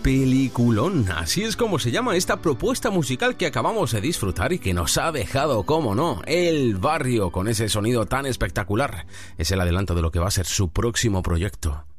Peliculón, así es como se llama esta propuesta musical que acabamos de disfrutar y que nos ha dejado, cómo no, El Barrio, con ese sonido tan espectacular. Es el adelanto de lo que va a ser su próximo proyecto.